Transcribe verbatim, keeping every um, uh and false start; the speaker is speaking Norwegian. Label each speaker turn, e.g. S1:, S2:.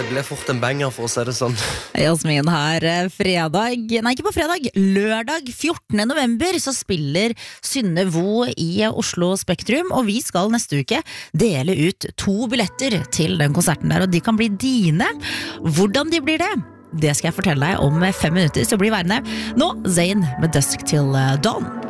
S1: Det ble fort en banger for å si det sånn.
S2: Jasmin her, fredag, nei ikke på fredag, lørdag fjortende november så spiller Synne Vo i Oslo Spektrum, og vi skal neste uke dele ut to billetter til den konserten der, og de kan bli dine. Hvordan de blir det? Det skal jeg fortelle deg om fem minutter, så bli værende. Nå, Zayn med Dusk Till Dawn.